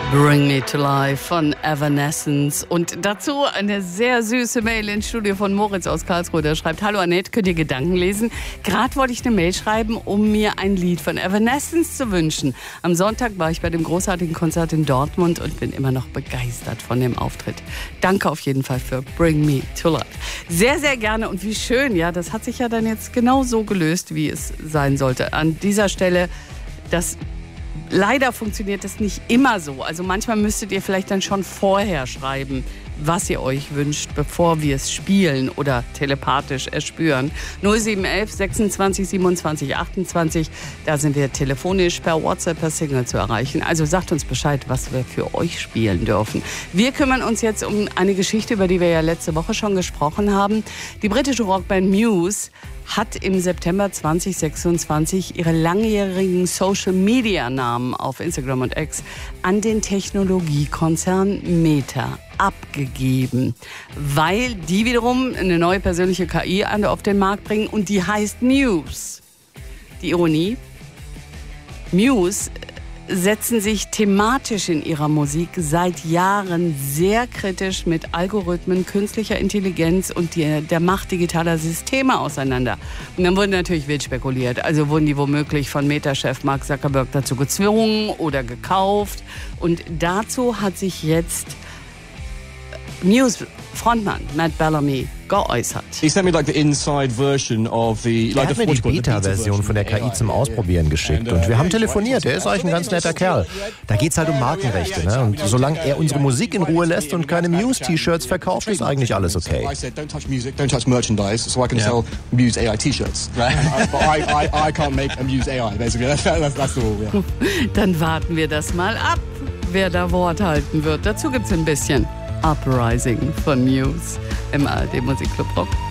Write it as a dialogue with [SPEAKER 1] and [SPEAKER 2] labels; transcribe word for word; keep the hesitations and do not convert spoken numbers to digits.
[SPEAKER 1] Bring Me to Life von Evanescence. Und dazu eine sehr süße Mail ins Studio von Moritz aus Karlsruhe. Der schreibt: Hallo Annette, könnt ihr Gedanken lesen? Gerade wollte ich eine Mail schreiben, um mir ein Lied von Evanescence zu wünschen. Am Sonntag war ich bei dem großartigen Konzert in Dortmund und bin immer noch begeistert von dem Auftritt. Danke auf jeden Fall für Bring Me to Life. Sehr, sehr gerne und wie schön, ja, das hat sich ja dann jetzt genau so gelöst, wie es sein sollte. An dieser Stelle, das Leider funktioniert das nicht immer so. Also manchmal müsstet ihr vielleicht dann schon vorher schreiben, was ihr euch wünscht, bevor wir es spielen oder telepathisch erspüren. null sieben eins eins sechsundzwanzig siebenundzwanzig achtundzwanzig, da sind wir telefonisch, per WhatsApp, per Signal zu erreichen. Also sagt uns Bescheid, was wir für euch spielen dürfen. Wir kümmern uns jetzt um eine Geschichte, über die wir ja letzte Woche schon gesprochen haben. Die britische Rockband Muse hat im September zwanzig sechsundzwanzig ihre langjährigen Social-Media-Namen auf Instagram und X an den Technologiekonzern Meta abgegeben, weil die wiederum eine neue persönliche K I auf den Markt bringen und die heißt Muse. Die Ironie: Muse setzen sich thematisch in ihrer Musik seit Jahren sehr kritisch mit Algorithmen, künstlicher Intelligenz und die, der Macht digitaler Systeme auseinander. Und dann wurde natürlich wild spekuliert. Also wurden die womöglich von Meta-Chef Mark Zuckerberg dazu gezwungen oder gekauft. Und dazu hat sich jetzt Muse-Frontmann Matt Bellamy geäußert.
[SPEAKER 2] Er hat mir die Beta-Version von der K I zum Ausprobieren geschickt und wir haben telefoniert. Er ist eigentlich ein ganz netter Kerl. Da geht's halt um Markenrechte, ne? Und solange er unsere Musik in Ruhe lässt und keine Muse-T-Shirts verkauft, ist eigentlich alles okay.
[SPEAKER 1] Dann warten wir das mal ab, wer da Wort halten wird. Dazu gibt's ein bisschen Uprising von Muse im A R D Musikclub Rock.